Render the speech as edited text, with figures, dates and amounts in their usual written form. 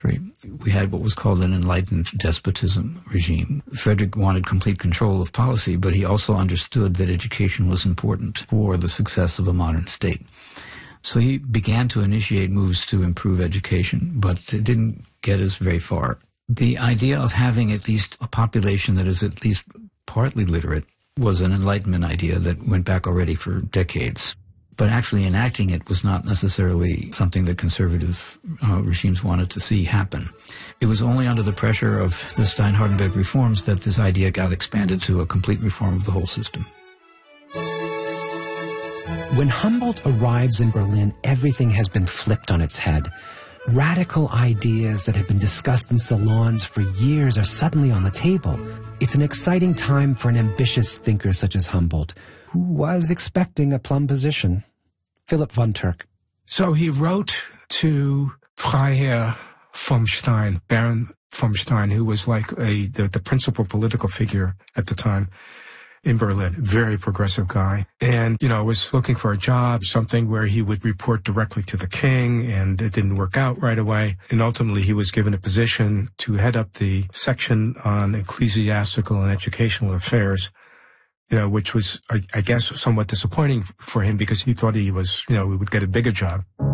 We had what was called an enlightened despotism regime. Frederick wanted complete control of policy, but he also understood that education was important for the success of a modern state. So he began to initiate moves to improve education, but it didn't get us very far. The idea of having at least a population that is at least partly literate was an Enlightenment idea that went back already for decades. But actually enacting it was not necessarily something that conservative regimes wanted to see happen. It was only under the pressure of the Stein-Hardenberg reforms that this idea got expanded to a complete reform of the whole system. When Humboldt arrives in Berlin, everything has been flipped on its head. Radical ideas that have been discussed in salons for years are suddenly on the table. It's an exciting time for an ambitious thinker such as Humboldt, who was expecting a plum position. Philip von Turk. So he wrote to Freiherr vom Stein, Baron vom Stein, who was like the principal political figure at the time in Berlin, very progressive guy, and, was looking for a job, something where he would report directly to the king, and it didn't work out right away. And ultimately, he was given a position to head up the section on ecclesiastical and educational affairs, which was, I guess, somewhat disappointing for him because he thought he was, he would get a bigger job.